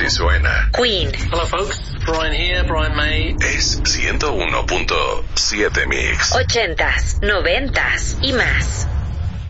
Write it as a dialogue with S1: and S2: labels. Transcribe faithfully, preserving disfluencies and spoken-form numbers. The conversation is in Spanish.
S1: Así suena.
S2: Queen.
S3: Hello folks, Brian here, Brian May.
S1: Es ciento uno punto siete Mix.
S2: Ochentas, noventas y más.